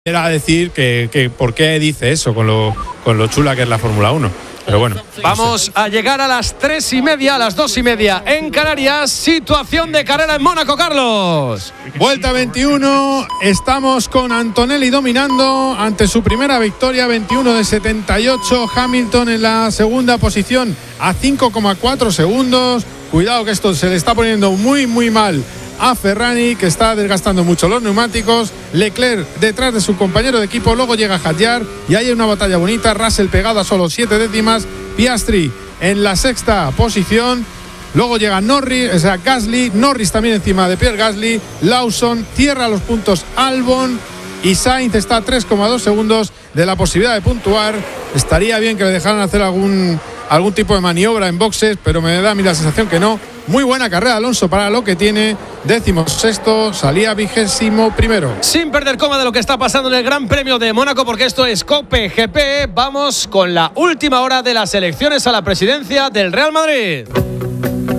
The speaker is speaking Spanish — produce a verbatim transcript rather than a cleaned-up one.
Era decir que, que por qué dice eso con lo, con lo chula que es la Fórmula uno. Pero bueno. Vamos a llegar a las tres y media, a las dos y media en Canarias. Situación de carrera en Mónaco, Carlos. Vuelta veintiuno. Estamos con Antonelli dominando ante su primera victoria, veintiuno de setenta y ocho. Hamilton en la segunda posición a cinco coma cuatro segundos. Cuidado que esto se le está poniendo muy, muy mal a Ferrari, que está desgastando mucho los neumáticos. Leclerc detrás de su compañero de equipo, luego llega Hadjar y hay una batalla bonita. Russell pegado a solo siete décimas, Piastri en la sexta posición, luego llega Norris, o sea, Gasly, Norris también encima de Pierre Gasly, Lawson cierra los puntos Albon y Sainz está a tres coma dos segundos de la posibilidad de puntuar. Estaría bien que le dejaran hacer algún algún tipo de maniobra en boxes, pero me da a mí la sensación que no. Muy buena carrera Alonso para lo que tiene, décimo sexto, salía vigésimo primero. Sin perder coma de lo que está pasando en el Gran Premio de Mónaco, porque esto es COPE G P. Vamos con la última hora de las elecciones a la presidencia del Real Madrid.